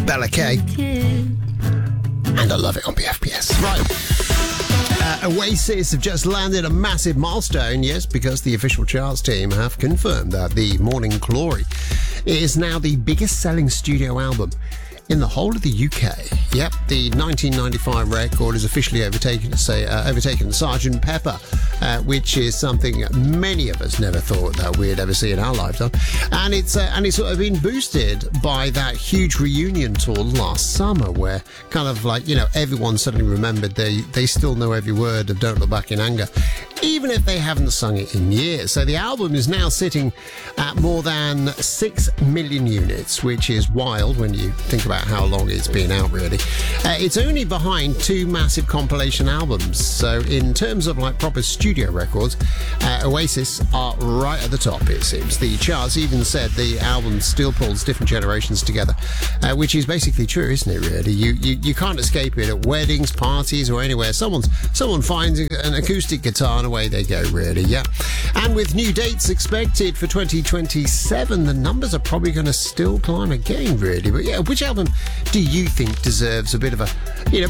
Bella K. And I love it on BFBS. Right. Oasis have just landed a massive milestone, yes, because the official charts team have confirmed that the Morning Glory is now the biggest selling studio album in the whole of the UK. Yep, the 1995 record has officially overtaken Sgt. Pepper, which is something many of us never thought that we'd ever see in our lifetime. And it's sort of been boosted by that huge reunion tour last summer, where kind of like, everyone suddenly remembered they still know every word of Don't Look Back in Anger, even if they haven't sung it in years. So the album is now sitting at more than 6 million units, which is wild when you think about how long it's been out, really. It's only behind 2 massive compilation albums. So in terms of like proper studio records, Oasis are right at the top, it seems. The charts even said the album still pulls different generations together, which is basically true, isn't it, really? You can't escape it at weddings, parties, or anywhere. Someone finds an acoustic guitar and away they go, really, yeah. And with new dates expected for 2027, the numbers are probably going to still climb again, really. But yeah, which album do you think deserves a bit of a,